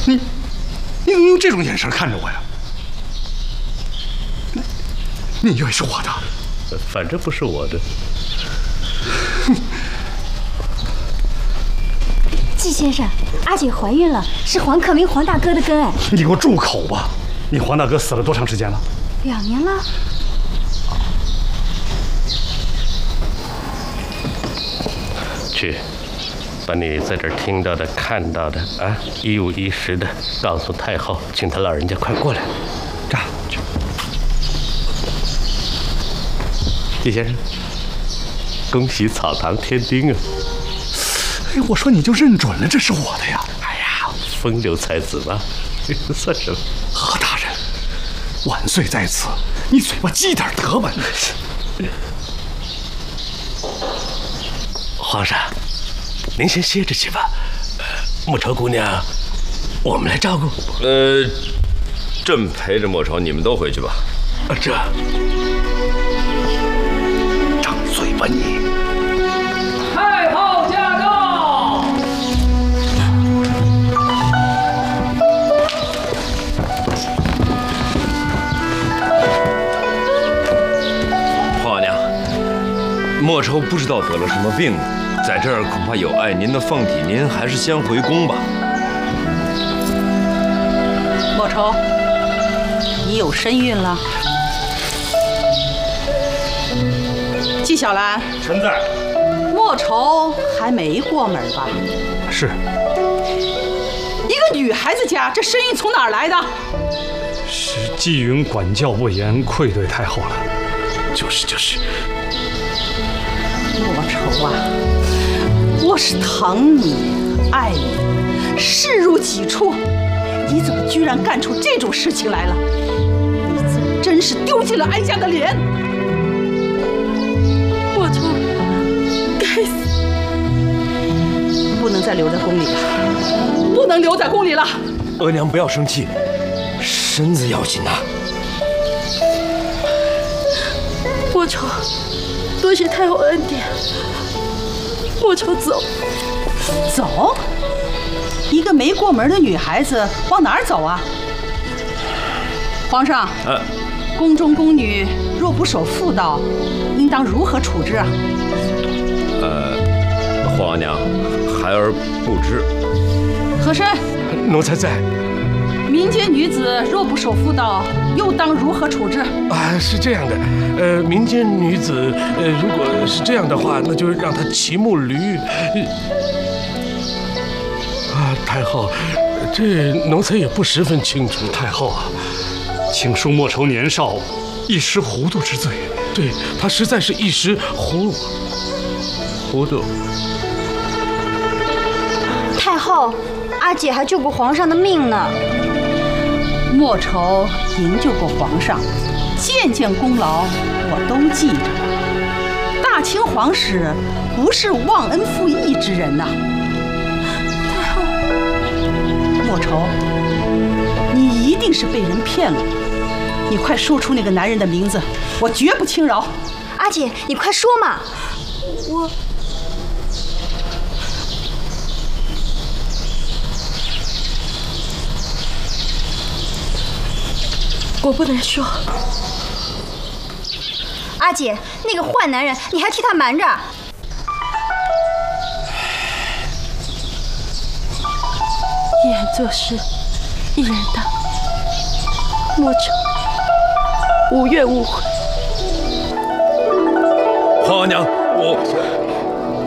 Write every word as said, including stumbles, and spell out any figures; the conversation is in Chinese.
你你怎么用这种眼神看着我呀？你以为是我的？ 反正不是我的。 季先生，阿姐怀孕了，是黄克明黄大哥的根哎。 你给我住口吧！你黄大哥死了多长时间了？ 两年了。 去，把你在这儿听到的、看到的啊，一五一十的告诉太后，请他老人家快过来。 这样去。季先生， 恭喜草堂添丁啊！ 哎，我说你就认准了这是我的呀！ 哎呀，风流才子嘛，算什么？ 何大人，万岁在此，你嘴巴积点德吧！ 皇上，您先歇着去吧。呃，莫愁姑娘，我们来照顾。 呃，朕陪着莫愁，你们都回去吧。 啊，这张嘴吧你！ 太后驾到！ 皇娘，莫愁不知道得了什么病，在这儿恐怕有碍您的凤体，您还是先回宫吧。 莫愁，你有身孕了。纪晓岚， 臣在。 莫愁还没过门吧？ 是。 一个女孩子家，这身孕从哪儿来的？ 是纪云管教不严，愧对太后了。 就是就是。 莫愁啊，我是疼你、爱你，视如己出，你怎么居然干出这种事情来了？你这真是丢尽了哀家的脸！莫愁，该死！不能再留在宫里了，不能留在宫里了！ 额娘不要生气，身子要紧呐。 莫愁，多谢太后恩典。莫愁走， 走？一个没过门的女孩子往哪儿走啊？皇上， 啊， 宫中宫女若不守妇道，应当如何处置啊？ 呃，皇娘，孩儿不知。 和珅， 奴才在。 民间女子若不守妇道，又当如何处置？ 啊，是这样的，呃，民间女子，呃，如果是这样的话，那就让她骑木驴。啊，太后，这奴才也不十分清楚。 太后啊，请恕莫愁年少，一时糊涂之罪。 对，他实在是一时糊糊涂。 太后，阿姐还救过皇上的命呢。 莫愁营救过皇上，件件功劳我都记着。大清皇室不是忘恩负义之人呐、啊。太后，莫愁，你一定是被人骗了。你快说出那个男人的名字，我绝不轻饶。 阿姐，你快说嘛！ 我。我不能说。 阿姐，那个坏男人，你还替他瞒着？ 一人做事，一人当。莫愁，无怨无悔。 皇娘，我。